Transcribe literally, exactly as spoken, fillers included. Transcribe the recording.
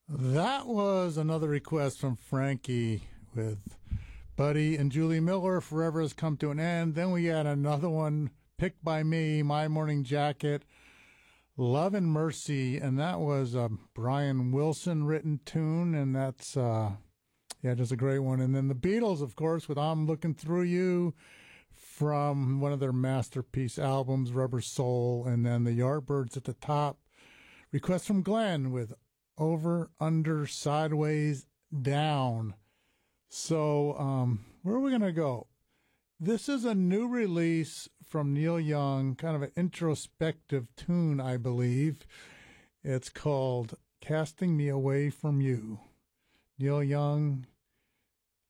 That was another request from Frankie with Buddy and Julie Miller, Forever Has Come to an End. Then we had another one picked by me, My Morning Jacket, Love and Mercy, and that was a Brian Wilson written tune, and that's, uh, yeah, just a great one. And then the Beatles, of course, with I'm Looking Through You from one of their masterpiece albums, Rubber Soul, and then the Yardbirds at the top. Request from Glenn with Over, Under, Sideways, Down. So, um, where are we going to go? This is a new release from Neil Young, kind of an introspective tune, I believe. It's called Casting Me Away From You. Neil Young,